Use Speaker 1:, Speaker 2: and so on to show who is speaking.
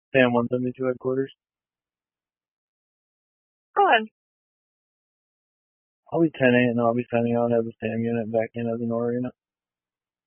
Speaker 1: Sam 172 headquarters.
Speaker 2: Go ahead.
Speaker 1: I'll be 10-8 and I'll be sending out as a Sam unit back in as an OR unit.